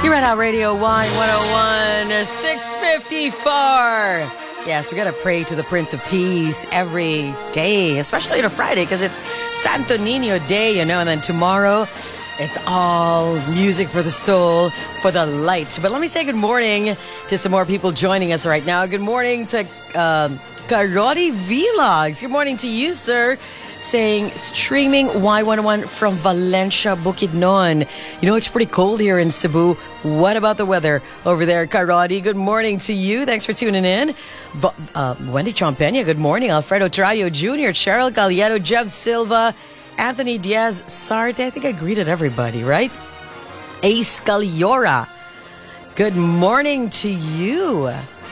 You're at our Radio Y101, 654. Yes, we got to pray to the Prince of Peace every day, especially on a Friday because it's Santo Nino Day, and then tomorrow it's all music for the soul, for the light. But let me say good morning to some more people joining us right now. Good morning to Karoti Vlogs. Good morning to you, sir. Saying streaming Y101 from Valencia, Bukidnon. It's pretty cold here in Cebu. What about the weather over there, Karoti? Good morning to you. Thanks for tuning in. Wendy Champena, good morning. Alfredo Trayo Jr., Cheryl Galliero, Jeff Silva, Anthony Diaz Sarte. I think I greeted everybody, right? Ace Caliora. Good morning to you.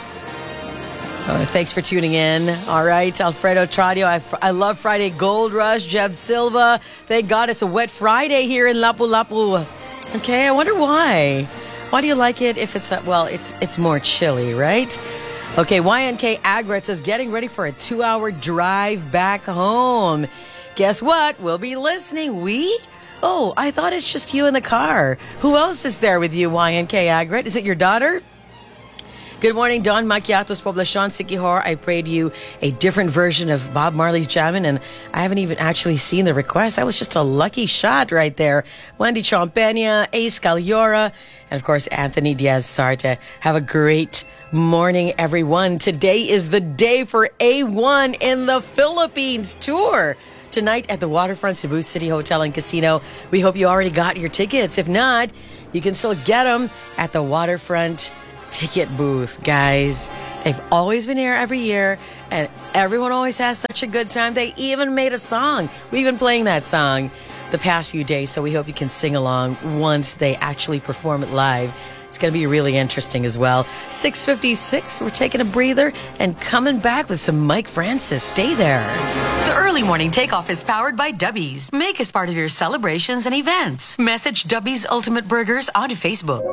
Thanks for tuning in. All right, Alfredo Tradio. I love Friday Gold Rush. Jeff Silva. Thank God it's a wet Friday here in Lapu-Lapu. Okay, I wonder why. Why do you like it if it's it's more chilly, right? Okay, YNK Agret says getting ready for a 2-hour drive back home. Guess what? We'll be listening. Oh, I thought it's just you in the car. Who else is there with you, YNK Agret? Is it your daughter? Good morning, Don Macchiatos Poblacion Siquijor. I prayed you a different version of Bob Marley's Jammin', and I haven't even actually seen the request. That was just a lucky shot right there. Wendy Champena, Ace Caliora, and of course, Anthony Diaz Sarte. Have a great morning, everyone. Today is the day for A1 in the Philippines tour. Tonight at the Waterfront Cebu City Hotel and Casino. We hope you already got your tickets. If not, you can still get them at the Waterfront ticket booth, guys. They've always been here every year, and everyone always has such a good time. They even made a song. We've been playing that song the past few days, so we hope you can sing along once they actually perform it live. It's going to be really interesting as well. 6:56, we're taking a breather and coming back with some Mike Francis. Stay there. The early morning takeoff is powered by Dubby's. Make us part of your celebrations and events. Message Dubby's Ultimate Burgers onto Facebook.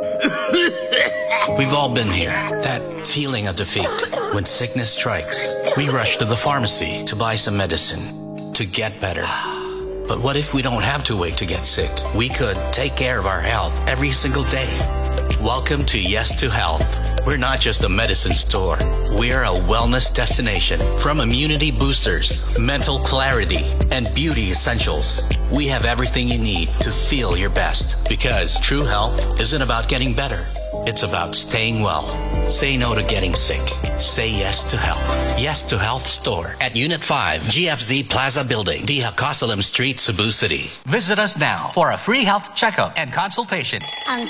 We've all been here. That feeling of defeat. When sickness strikes, we rush to the pharmacy to buy some medicine to get better. But what if we don't have to wait to get sick? We could take care of our health every single day. Welcome to Yes to Health. We're not just a medicine store. We're a wellness destination. From immunity boosters, mental clarity, and beauty essentials, we have everything you need to feel your best. Because true health isn't about getting better. It's about staying well. Say no to getting sick. Say yes to health. Yes to Health store at Unit 5, GFZ Plaza Building, Diha Cosalim Street, Cebu City. Visit us now for a free health checkup and consultation.